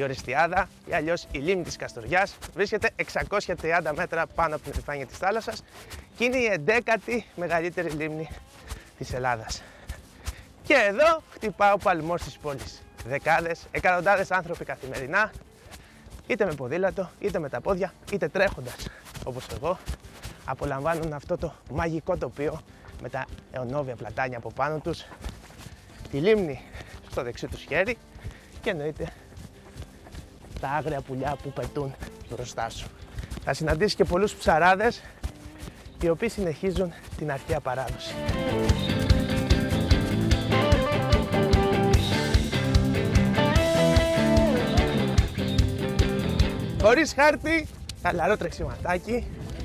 Η Οριστιάδα, ή αλλιώς η λίμνη της Καστοριάς, βρίσκεται 630 μέτρα πάνω από την επιφάνεια της θάλασσας και είναι η 11η μεγαλύτερη λίμνη της Ελλάδας. Και εδώ χτυπά ο παλμός της πόλης. Δεκάδες, εκατοντάδες άνθρωποι καθημερινά, είτε με ποδήλατο, είτε με τα πόδια, είτε τρέχοντας, όπως εγώ, απολαμβάνουν αυτό το μαγικό τοπίο με τα αιωνόβια πλατάνια από πάνω τους, τη λίμνη στο δεξί τους χέρι και εννοείται τα άγρια πουλιά που πετούν μπροστά σου. Θα συναντήσεις και πολλούς ψαράδες οι οποίοι συνεχίζουν την αρχαία παράδοση. Χωρίς χάρτη, χαλαρό τρεξιματάκι.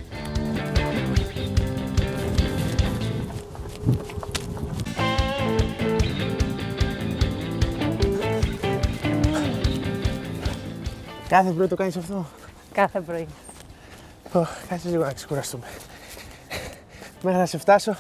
Κάθε πρωί το κάνεις αυτό? Κάθε πρωί. Κάτσε λίγο να ξεκουραστούμε. Μέχρι να σε φτάσω.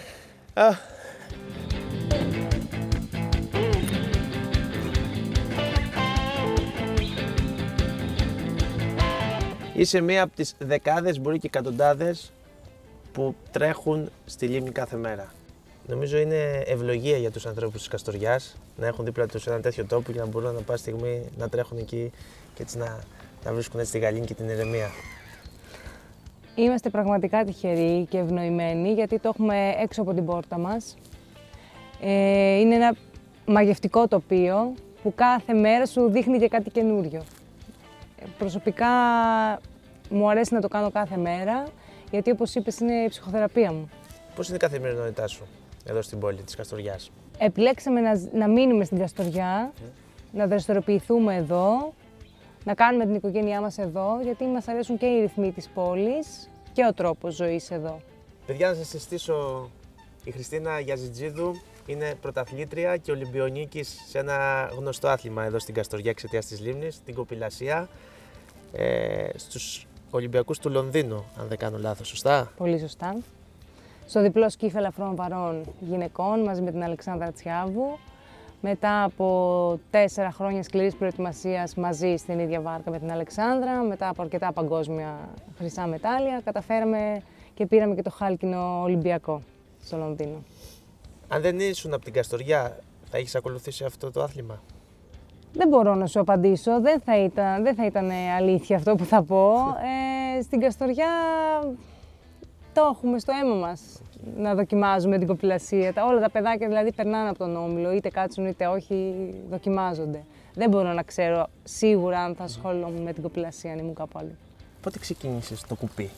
Είσαι μία από τις δεκάδες, μπορεί και εκατοντάδες, που τρέχουν στη λίμνη κάθε μέρα. Νομίζω είναι ευλογία για τους ανθρώπους της Καστοριάς να έχουν δίπλα τους ένα τέτοιο τόπο και να μπορούν να πάση στιγμή να τρέχουν εκεί και έτσι να βρίσκουν έτσι τη γαλήνη και την ηρεμία. Είμαστε πραγματικά τυχεροί και ευνοημένοι γιατί το έχουμε έξω από την πόρτα μας. Είναι ένα μαγευτικό τοπίο που κάθε μέρα σου δείχνει και κάτι καινούριο. Προσωπικά μου αρέσει να το κάνω κάθε μέρα γιατί, όπως είπες, είναι η ψυχοθεραπεία μου. Πώς είναι η καθημερινότητά σου εδώ στην πόλη της Καστοριάς? Επιλέξαμε να μείνουμε στην Καστοριά, να δραστηριοποιηθούμε εδώ, να κάνουμε την οικογένειά μας εδώ, γιατί μας αρέσουν και οι ρυθμοί της πόλης και ο τρόπος ζωής εδώ. Παιδιά, να σας συστήσω, η Χριστίνα Γιαζιτζίδου είναι πρωταθλήτρια και Ολυμπιονίκης σε ένα γνωστό άθλημα εδώ στην Καστοριά εξαιτίας της λίμνης, την κοπηλασία, στους Ολυμπιακούς του Λονδίνου, αν δεν κάνω λάθος, σωστά? Πολύ σωστά. Στο διπλό σκύφ ελαφρών βαρών γυναικών μαζί με την Αλεξάνδρα Τσιάβου. Μετά από 4 χρόνια σκληρής προετοιμασίας μαζί στην ίδια βάρκα με την Αλεξάνδρα, μετά από αρκετά παγκόσμια χρυσά μετάλλια, καταφέραμε και πήραμε και το χάλκινο Ολυμπιακό στο Λονδίνο. Αν δεν ήσουν από την Καστοριά, θα έχεις ακολουθήσει αυτό το άθλημα? Δεν μπορώ να σου απαντήσω, δεν θα ήταν αλήθεια αυτό που θα πω. Στην Καστοριά το έχουμε στο αίμα μας να δοκιμάζουμε την κοπηλασία. Όλα τα παιδάκια δηλαδή περνάνε από τον όμιλο, είτε κάτσουν είτε όχι, δοκιμάζονται. Δεν μπορώ να ξέρω σίγουρα αν θα ασχολούμαι με την κοπηλασία αν ήμουν κάπου αλλού. Πότε ξεκίνησες το κουπί?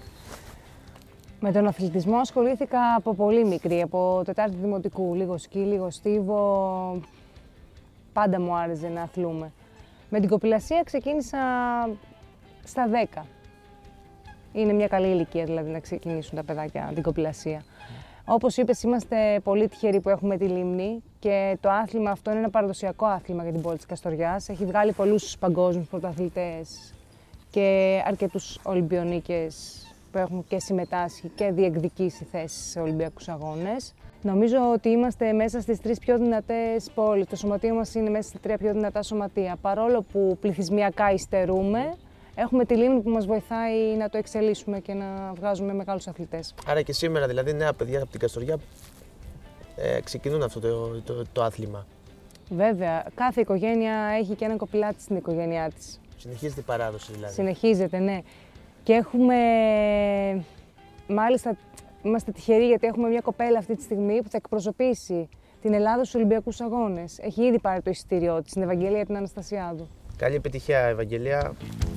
Με τον αθλητισμό ασχολήθηκα από πολύ μικρή, από Τετάρτη Δημοτικού. Λίγο σκι, λίγο στίβο. Πάντα μου άρεσε να αθλούμε. Με την κοπηλασία ξεκίνησα στα 10. Είναι μια καλή ηλικία δηλαδή να ξεκινήσουν τα παιδάκια την κοπηλασία. Όπως είπες, είμαστε πολύ τυχεροί που έχουμε τη λίμνη και το άθλημα αυτό είναι ένα παραδοσιακό άθλημα για την πόλη της Καστοριάς. Έχει βγάλει πολλούς παγκόσμιους πρωταθλητές και αρκετούς Ολυμπιονίκες που έχουν και συμμετάσχει και διεκδικήσει θέσεις σε Ολυμπιακούς αγώνες. Νομίζω ότι είμαστε μέσα στις 3 πιο δυνατές πόλεις. Το σωματείο μας είναι μέσα στις 3 πιο δυνατά σωματεία. Παρόλο που πληθυσμιακά υστερούμε, έχουμε τη λίμνη που μας βοηθάει να το εξελίσσουμε και να βγάζουμε μεγάλους αθλητές. Άρα και σήμερα δηλαδή νέα παιδιά από την Καστοριά ξεκινούν αυτό το άθλημα. Βέβαια, κάθε οικογένεια έχει και έναν κοπηλάτη στην οικογένειά της. Συνεχίζεται η παράδοση δηλαδή. Συνεχίζεται, ναι. Και έχουμε, μάλιστα, είμαστε τυχεροί γιατί έχουμε μια κοπέλα αυτή τη στιγμή που θα εκπροσωπήσει την Ελλάδα στους Ολυμπιακούς Αγώνες. Έχει ήδη πάρει το εισιτήριό της, την Ευαγγελία την Αναστασιάδου. Καλή επιτυχία, Ευαγγελία.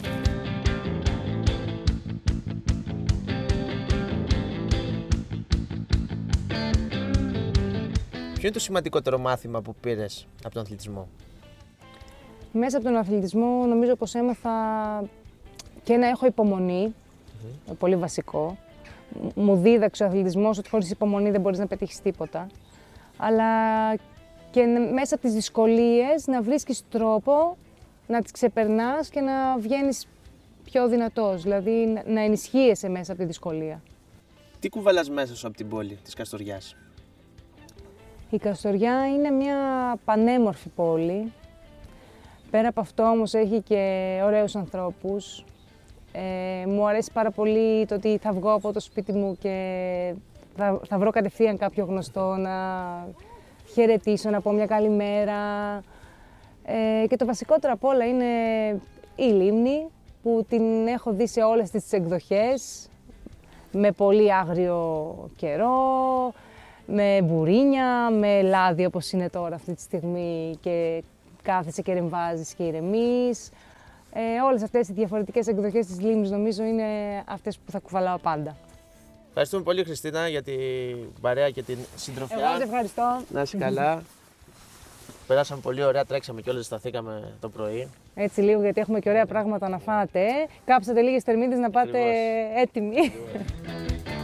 Ποιο είναι το σημαντικότερο μάθημα που πήρες από τον αθλητισμό? Μέσα από τον αθλητισμό νομίζω πως έμαθα και να έχω υπομονή, πολύ βασικό. Μου δίδαξε ο αθλητισμός ότι χωρίς υπομονή δεν μπορείς να πετύχεις τίποτα. Αλλά και μέσα από τις δυσκολίες να βρίσκεις τρόπο να τις ξεπερνάς και να βγαίνεις πιο δυνατός, δηλαδή να ενισχύεσαι μέσα από τη δυσκολία. Τι κουβαλάς μέσα σου από την πόλη της Καστοριάς? Η Καστοριά είναι μια πανέμορφη πόλη Πέρα από αυτό όμως έχει και ωραίους ανθρώπους. Μου αρέσει πάρα πολύ το ότι θα βγω από το σπίτι μου και θα βρω κατευθείαν κάποιο γνωστό να χαιρετήσω, να πω μια καλημέρα. Και το βασικότερο απ' όλα είναι η λίμνη, που την έχω δει σε όλες τις εκδοχές, με πολύ άγριο καιρό, με μπουρίνια, με λάδι όπως είναι τώρα αυτή τη στιγμή και κάθεσαι και ρεμβάζεις και ηρεμείς. Όλες αυτές οι διαφορετικές εκδοχές της λίμνης νομίζω είναι αυτές που θα κουβαλάω πάντα. Ευχαριστούμε πολύ, Χριστίνα, για την παρέα και την συντροφιά. Εγώ σε ευχαριστώ. Να είσαι καλά. Περάσαμε πολύ ωραία, τρέξαμε και όλες σταθήκαμε το πρωί. Έτσι λίγο, γιατί έχουμε και ωραία πράγματα να φάτε. Κάψατε λίγες θερμίδες να πάτε έτοιμοι.